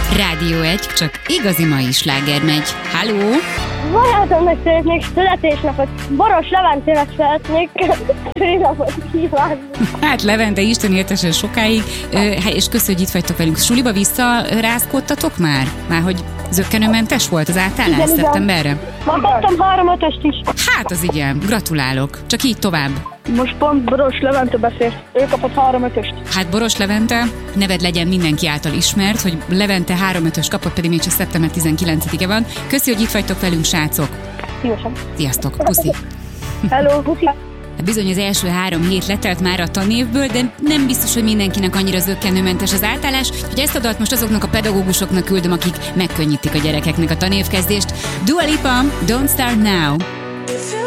Rádió 1, csak igazi mai sláger megy. Halló! Barátomnak szeretnék születésnapot, Boros Leventének szeretnék születésnapot kívánni. Hát Levente, Isten éltessen sokáig, és köszönjük, hogy itt vagytok velünk. Suliba visszarázkódtatok már? Már hogy zökkenőmentes volt az átállás szeptemberre? Ma kaptam 3-5-öst is. Hát az igen, gratulálok. Csak így tovább. Most pont Boros Levente beszélt, ő kapott 3-5-öst. Hát Boros Levente, neved legyen mindenki által ismert, hogy Levente 3-5-ös kapott, pedig még csak szeptember 19-e van. Köszi, hogy itt vagytok velünk, srácok. Szívesen. Sziasztok, puszi. Hello, puszi. Hát bizony az első 3 hét letelt már a tanévből, de nem biztos, hogy mindenkinek annyira zökkenőmentes az átállás, hogy ezt a dalt most azoknak a pedagógusoknak küldöm, akik megkönnyítik a gyerekeknek a tanévkezdést. Dua Lipa, Don't Start Now.